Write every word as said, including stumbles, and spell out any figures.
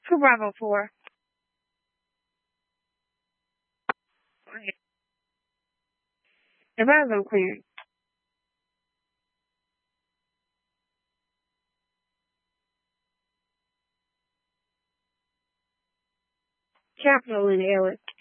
For Bravo four. The Bravo clearance. Capital in Eric.